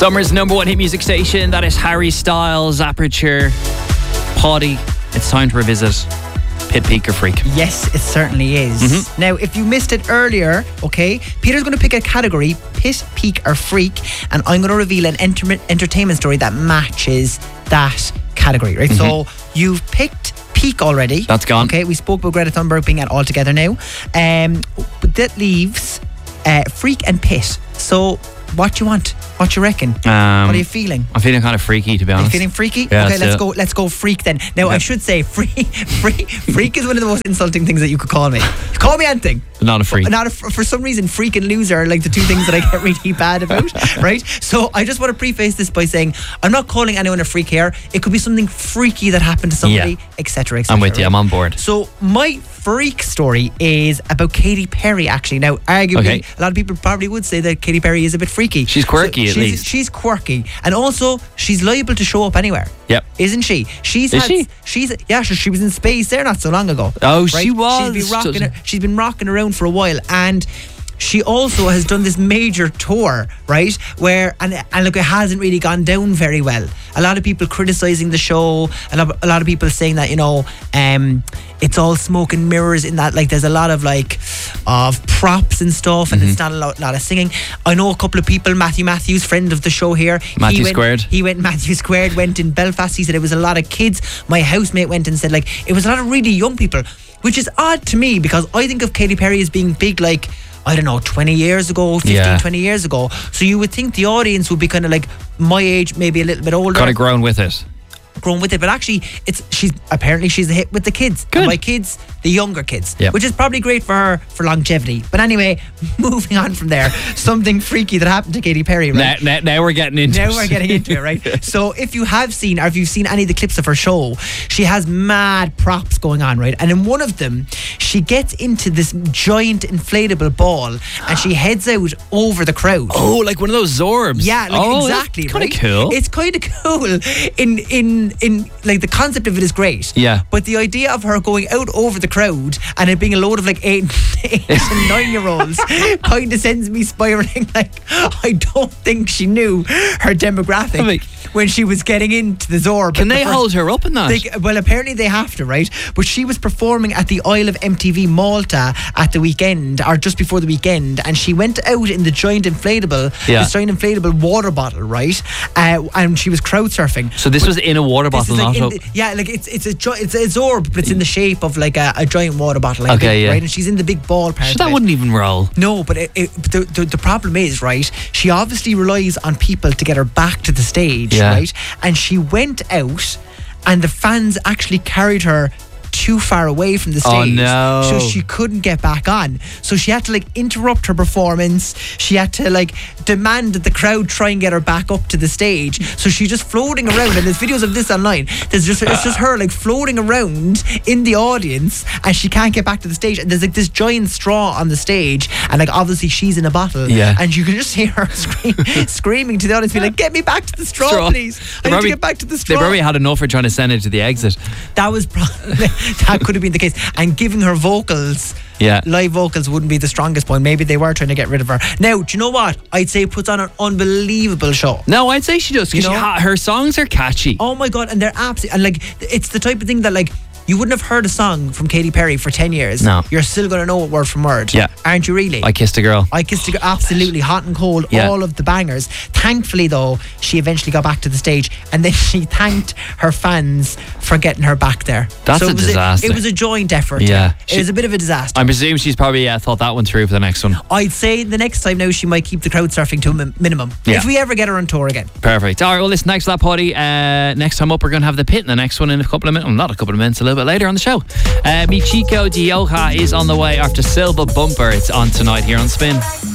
Summer's number one hit music station. That is Harry Styles, Aperture, Poddy. It's time to revisit Pit, Peak or Freak. Yes, it certainly is. Now, if you missed it earlier, okay, Peter's going to pick a category, Pit, Peak or Freak, and I'm going to reveal an entertainment story that matches that category, right? So you've picked Peak already. That's gone. Okay, we spoke about Greta Thunberg being at All Together now. But that leaves Freak and Pit. So what do you want? What you reckon? What are you feeling? I'm feeling kind of freaky, to be honest. Are you feeling freaky? Yeah, okay, let's go freak then. Now, I should say freak is one of the most insulting things that you could call me. Call me anything. Not a freak. For some reason, freak and loser are like the two things that I get really bad about, right? So I just want to preface this by saying I'm not calling anyone a freak here. It could be something freaky that happened to somebody, etc., etc. I'm with you. I'm on board. So my freak story is about Katy Perry, actually. Now, arguably, a lot of people probably would say that Katy Perry is a bit freaky. She's quirky, at least. She's quirky. And also, she's liable to show up anywhere. Yep. Isn't she? She was in space there not so long ago. Oh, right? she was. She's been rocking around for a while. And she also has done this major tour, right? Where, and look, it hasn't really gone down very well. A lot of people criticising the show. A lot of people saying that, it's all smoke and mirrors in that, like, there's a lot of props and stuff, and it's not a lot of singing. I know a couple of people. Matthew Matthews, friend of the show here, Matthew Squared went in Belfast. He said it was a lot of kids. My housemate went and said, like, it was a lot of really young people, which is odd to me because I think of Katy Perry as being big, like, I don't know, 20 years ago, 15, 20 years ago. So you would think the audience would be kind of like my age, maybe a little bit older. Kind of grown with it. But actually she's a hit with the kids. Good. And by kids, the younger kids, yep. Which is probably great for her for longevity. But anyway, moving on from there, something freaky that happened to Katy Perry, right? Now we're getting into it, right? So if you have seen, or if you've seen any of the clips of her show, she has mad props going on, right? And in one of them, she gets into this giant inflatable ball and she heads out over the crowd. Oh, like one of those Zorbs. Yeah, exactly. Kind of cool. It's kind of cool. In like, the concept of it is great. Yeah. But the idea of her going out over the crowd and it being a load of like 8 and 9-year-olds kind of sends me spiraling. Like, I don't think she knew her demographic when she was getting into the Zorb. Can they hold her up in that? Well, apparently they have to, right? But she was performing at the Isle of MTV Malta at the weekend, or just before the weekend, and she went out in the giant inflatable water bottle, right? And she was crowd surfing. So this was in a water bottle, not up. It's a Zorb, but it's in the shape of like a giant water bottle. Like right? And she's in the big ball part. So that wouldn't even roll. No, but the problem is, right? She obviously relies on people to get her back to the stage, right? And she went out, and the fans actually carried her too far away from the stage. Oh no. So she couldn't get back on. So she had to like interrupt her performance. She had to like demand that the crowd try and get her back up to the stage. So she's just floating around, and there's videos of this online. It's just her like floating around in the audience, and she can't get back to the stage. And there's like this giant straw on the stage, and like obviously she's in a bottle. Yeah. And you can just hear her screaming to the audience, be like, "Get me back to the straw, please! I need to get back to the straw." They probably had enough for trying to send it to the exit. That could have been the case. And giving her vocals, live vocals wouldn't be the strongest point. Maybe they were trying to get rid of her. Now, do you know what? I'd say it puts on an unbelievable show. No, I'd say she does, because her songs are catchy. Oh my God, and they're absolutely, and like, it's the type of thing that, like, you wouldn't have heard a song from Katy Perry for 10 years. No. You're still going to know it word from word. Yeah. Aren't you really? I Kissed a Girl. Absolutely. Hot and Cold, all of the bangers. Thankfully, though, she eventually got back to the stage, and then she thanked her fans for getting her back there. That's a disaster. It was a joint effort. Yeah. It was a bit of a disaster. I presume she's probably thought that one through for the next one. I'd say the next time now she might keep the crowd surfing to a minimum. Yeah. If we ever get her on tour again. Perfect. All right, well, listen, thanks for that, Poddy. Next time up, we're going to have the Pit in the next one in a couple of minutes. Well, not a couple of minutes, a little bit later on the show. Mi Chico de Yoja is on the way after Silva Bumper. It's on tonight here on Spin.